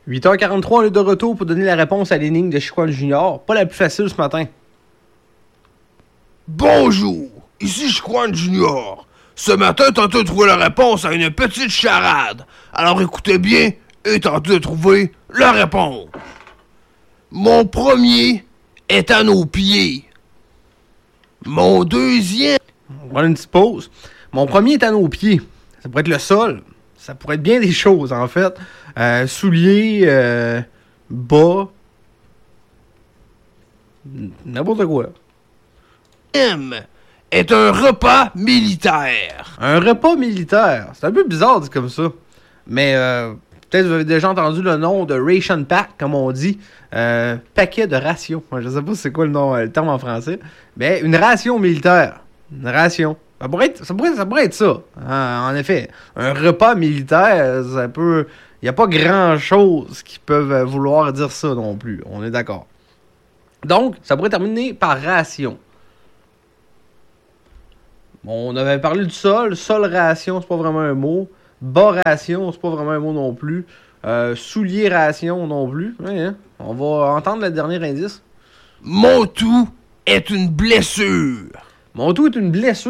8h43, on est de retour pour donner la réponse à l'énigme de Chicoine Junior. Pas la plus facile ce matin. Bonjour, ici Chicoine Junior. Ce matin, tentez de trouver la réponse à une petite charade. Alors écoutez bien et tentez de trouver la réponse. Mon premier est à nos pieds. Mon deuxième... On va prendre une petite pause. Mon premier est à nos pieds. Ça pourrait être le sol. Ça pourrait être bien des choses, en fait. Souliers, bas. N'importe quoi. est un repas militaire. Un repas militaire. C'est un peu bizarre dit comme ça. Mais peut-être vous avez déjà entendu le nom de ration pack, comme on dit. Paquet de ration. Je sais pas c'est quoi le terme en français. Mais une ration militaire. Une ration. Ça pourrait être ça. En effet. Un repas militaire, ça peut... Il n'y a pas grand-chose qui peuvent vouloir dire ça non plus. On est d'accord. Donc, ça pourrait terminer par ration. Bon, on avait parlé du sol. Sol-ration, c'est pas vraiment un mot. Bas-ration, c'est pas vraiment un mot non plus. Soulier-ration non plus. Ouais, hein? On va entendre le dernier indice. Mon tout est une blessure. Mon tout est une blessure.